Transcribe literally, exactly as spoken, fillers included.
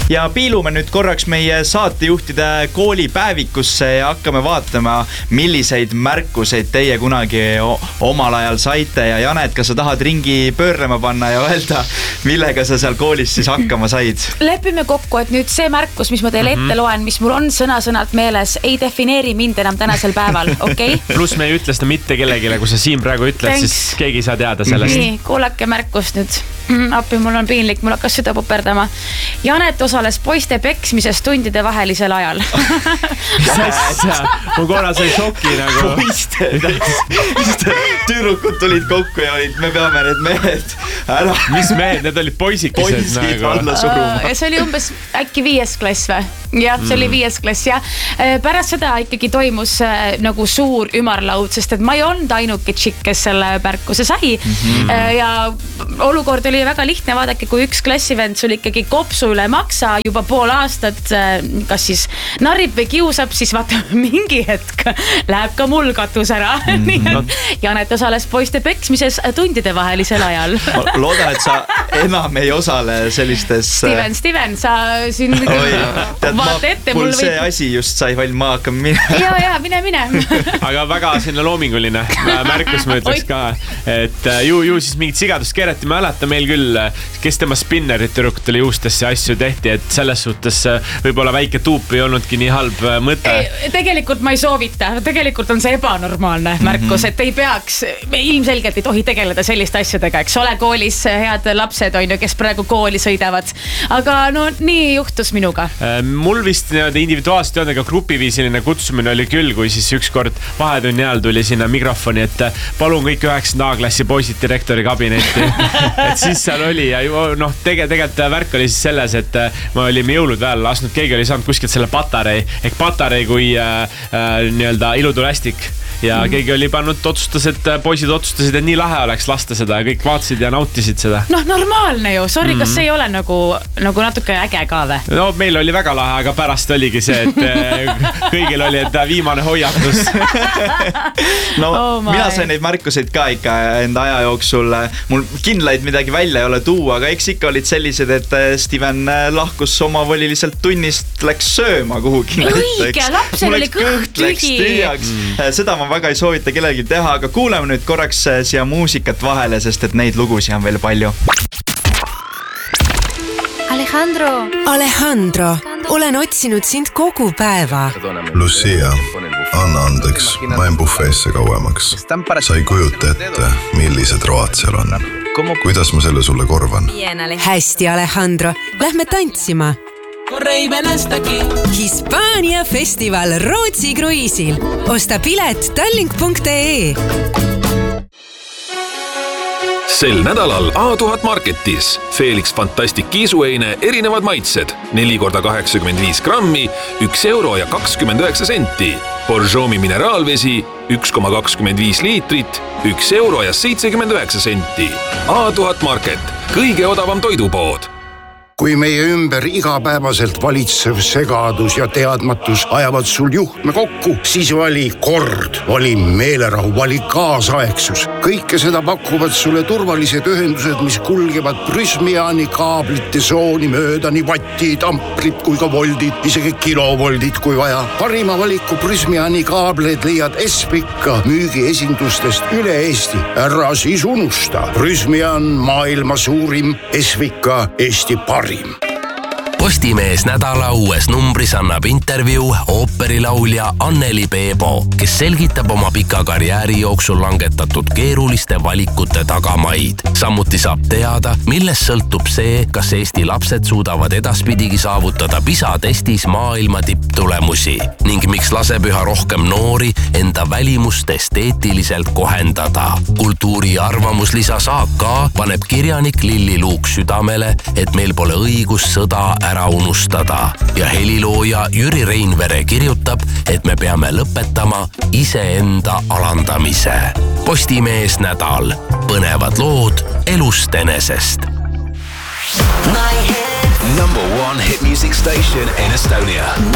ja piilume nüüd korraks meie saatejuhtide koolipäevikusse ja hakkame vaatama, milliseid märkuseid teie kunagi omal ajal saite. Ja Janet, kas sa tahad ringi pöörlema panna ja öelda, millega sa seal koolis siis hakkama said? Lepime kokku, et nüüd see märkus, mis ma teile ette loen, mis mul on sõna-sõnalt meeles, ei defineeri mind enam tänasel päeval, okei? Okay? Plus me ei ütle seda mitte kellegile, kui sa siin praegu ütled, Thanks. Siis keegi ei saa teada sellest. Nii, kuulake märkust nüüd. Appi, mul on piinlik, mul hakkas süda poperdama. Janet osales poiste peksmises tundide vahelisel ajal. Sassa, mu korra sai šoki nagu. Poiste, tüürukut tulid kokku ja olid, me peame need mehed ära. Mis mehed? Need olid poisikesed Poisid alla suruma. See oli umbes äkki viies klass või? Jah, see oli viies klass ja pärast seda ikkagi toimus nagu suur ümarlaud, sest et ma ei olnud ainuke tšikk, kes selle märkuse sai. Mm-hmm. Ja olukord oli väga lihtne, vaadake, kui üks klassivend sul ikkagi kopsu üle maksa juba pool aastat, kas siis narrib või kiusab, siis vaata mingi hetk läheb ka mul katus ära. Mm-hmm. Janet osales poiste peksmises tundide vahelisel ajal. Loodan, et sa enam ei osale sellistes... Steven, Steven, sa siin... Oi, tead, ma, ette, mul see või... asi just sai valm, ma hakkan mine. Ja, ja, mine, mine. Aga väga sinna loominguline märkus ma ütleks ka, et ju, ju siis mingit sigadust keerati, ma äleta meil küll, kes tema spinnerit tüdrukutele juustesse asju tehti, et selles suhtes võib-olla väike tuup ei olnudki nii halb mõte. Ei, tegelikult ma ei soovita, tegelikult on see ebanormaalne märkus, mm-hmm. et ei peaks, ilmselgelt ei tohi tegeleda selliste asjadega, eks ole, koolis head lapsed on ju, kes praegu kooli sõidavad, aga no nii juhtus minuga. Mul vist individuaalselt ei olnud, aga grupiviisiline kutsumine oli küll, kui siis ükskord vahetunni ajal tuli sinna mikrofoni, et palun kõik üheksanda A-klassi poisid direktori kabinetti. Et siis seal oli ja noh, tege, tegelikult värk oli siis selles, et me olime jõulud veel lasnud, keegi oli saanud kuskilt selle patarei, ehk patarei kui äh, äh, nii-öelda ilutulästik. Ja mm-hmm. keegi oli pannud, otsustas, et poisid otsustasid, et nii lahe oleks lasta seda ja kõik vaatasid ja nautisid seda. Noh, normaalne ju. Sorry, mm-hmm. kas see ei ole nagu, nagu natuke äge ka või? No meil oli väga lahe, aga pärast oligi see, et kõigil oli, et viimane hoiatus. No, oh mina sain neid märkuseid ka ikka enda aja jooksul. Mul kindlaid midagi välja ei ole tuua, aga eks ikka olid sellised, et Steven lahkus omavoliliselt tunnist, läks sööma kuhugi. Õige, lapsel oli kõht tühi. Mm. Seda ma väga ei soovita kellelgi teha, aga kuuleme nüüd korraks siia muusikat vahele, sest et neid lugusi on veel palju. Alejandro. Alejandro, olen otsinud sind kogu päeva. Lucia, anna andeks, ma en bufeesse kauemaks. Sa ei kujuta ette, millised road seal on. Kuidas ma selle sulle korvan? Hästi, Alejandro, lähme tantsima. Hispaania festival Rootsi kruiisil. Osta pilet tallink punkt ee. Sel nädalal A tuhat Marketis Felix Fantastic kiisueine erinevad maitsed. neli korda kaheksakümmend viis grammi, üks euro ja kakskümmend üheksa senti. Borjomi mineraalvesi, üks koma kakskümmend viis liitrit, üks euro ja seitsekümmend üheksa senti. A tuhat Market, kõige odavam toidupood. Kui meie ümber igapäevaselt valitsev segadus ja teadmatus ajavad sul juhtme kokku, siis vali kord, vali meelerahu, vali kaasaegsus. Kõike seda pakuvad sulle turvalised ühendused, mis kulgevad Prysmiani kaablite sooni mööda, nii vattid, amprid kui ka voldid, isegi kilovoldid kui vaja. Parima valiku Prysmiani kaableid leiad Espika müügiesindustest üle Eesti. Ära siis unusta. Prysmian maailma suurim, Espika Eesti parim. Postimees nädala uues numbris annab intervjuu ooperilaulja Anneli Peebo, kes selgitab oma pika karjääri jooksul langetatud keeruliste valikute tagamaid. Samuti saab teada, millest sõltub see, kas Eesti lapsed suudavad edaspidigi saavutada PISA-testis maailma tipptulemusi ning miks laseb üha rohkem noori enda välimust esteetiliselt kohendada. Kultuuri arvamuslisa saak ka paneb kirjanik Lilli Luuk südamele, et meil pole õigus sõda ära unustada ja helilooja Jüri Reinvere kirjutab, et me peame lõpetama iseenda alandamise. Postimees nädal. Põnevad lood elust enesest. Number one hit music station in Estonia.